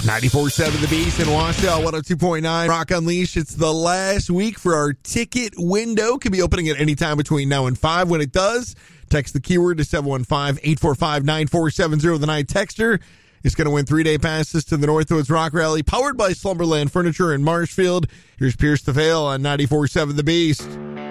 94.7 The Beast in Washoe, 102.9 Rock Unleashed. It's the last week for our ticket window. Could be opening at any time between now and 5. When it does, text the keyword to 715-845-9470. The night texter is going to win 3-day passes to the Northwoods Rock Rally, powered by Slumberland Furniture in Marshfield. Here's Pierce the Veil on 94.7 The Beast.